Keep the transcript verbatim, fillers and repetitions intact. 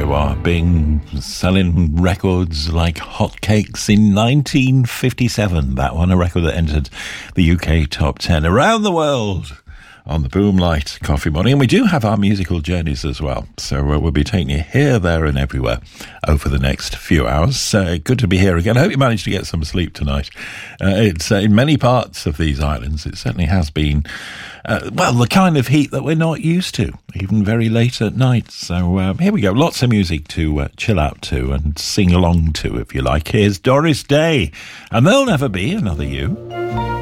you are, being selling records like hotcakes in nineteen fifty-seven. That one, a record that entered the U K top ten around the world on the Boomlight Coffee Morning. And we do have our musical journeys as well, so uh, we'll be taking you here, there and everywhere over the next few hours. Uh, good to be here again. I hope you managed to get some sleep tonight. Uh, it's uh, in many parts of these islands, it certainly has been uh, well, the kind of heat that we're not used to, even very late at night. So um, here we go, lots of music to uh, chill out to and sing along to, if you like. Here's Doris Day, and There'll Never Be Another You.